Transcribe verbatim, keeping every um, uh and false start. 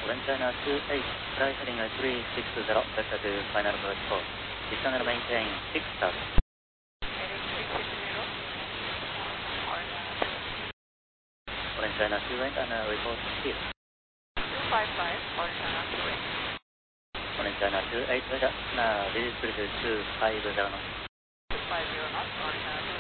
Orange China two eight, flight heading three six zero, vector to final approach four. Descend and maintain six stop. Heading six six zero. Orange China two eight and uh, report here. two five five, Orange China two eight. Orange China two eight, vector, now this is pretty two five zero knots. two five zero knots, Orange China two eight.